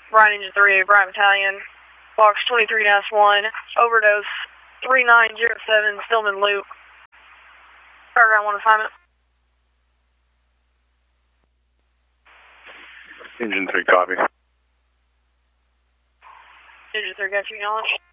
Brian Engine 3, Brian Battalion, box 23-1, overdose 3907, Stillman Loop. Paragraph 1 assignment. Engine 3, copy. Engine 3, got you acknowledged.